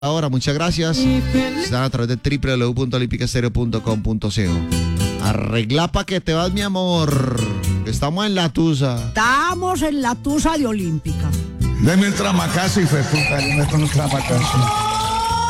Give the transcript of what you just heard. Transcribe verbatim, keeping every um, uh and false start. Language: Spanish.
Ahora, muchas gracias. Están a través de doble u doble u doble u punto olímpica estéreo punto com punto co. Arregla pa' que te vas, mi amor. Estamos en la tusa. Estamos en la tusa de Olímpica. Deme el tramacazo y fue puta, yo me con el tramacazo.